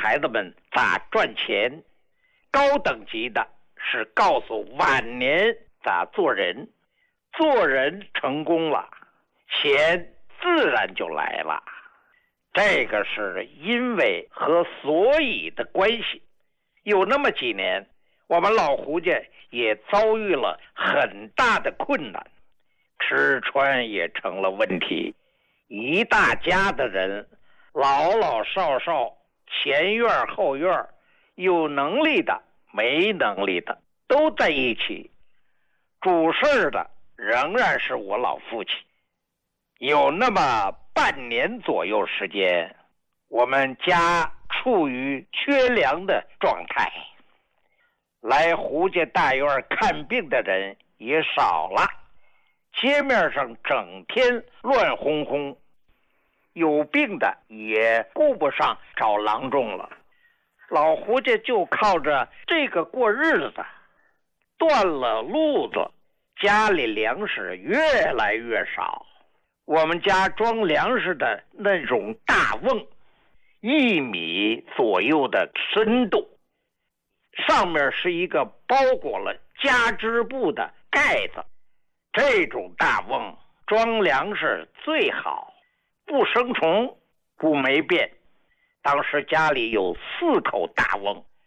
孩子们咋赚钱，高等级的是告诉晚年咋做人，做人成功了，钱自然就来了。这个是因为和所以的关系。有那么几年，我们老胡家也遭遇了很大的困难，吃穿也成了问题。一大家的人，老老少少，前院后院，有能力的没能力的都在一起。主事的仍然是我老父亲。有那么半年左右时间，我们家处于缺粮的状态，来胡家大院看病的人也少了，街面上整天乱哄哄，有病的也顾不上找郎中了。老胡家就靠着这个过日子，断了路子，家里粮食越来越少。我们家装粮食的那种大瓮，1米左右的深度，上面是一个包裹了加织布的盖子。这种大瓮装粮食最好，不生虫，不霉变。当时家里有4口大瓮，